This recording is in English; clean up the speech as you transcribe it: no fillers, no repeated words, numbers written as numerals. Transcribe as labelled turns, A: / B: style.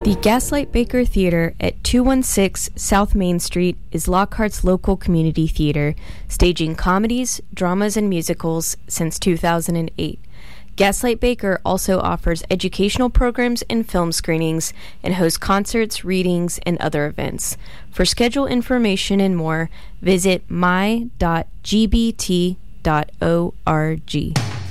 A: The Gaslight Baker Theater at 216 South Main Street is Lockhart's local community theater, staging comedies, dramas, and musicals since 2008. Gaslight Baker also offers educational programs and film screenings and hosts concerts, readings, and other events. For schedule information and more, visit my.gbt.org.